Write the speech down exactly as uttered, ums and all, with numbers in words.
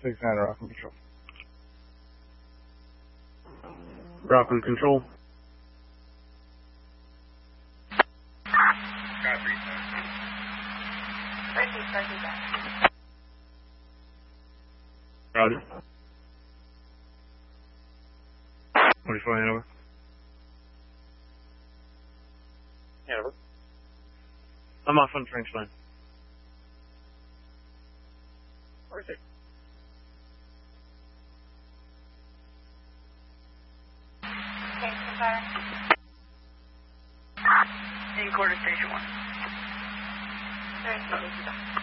six nine, Rockland Control. Rockland Control. Copy. Ricky, Ricky back. Roger. twenty-four Hanover. Hanover. I'm off on French line. Where is it? Okay, fire. In quarter station one. Ricky, Ricky back.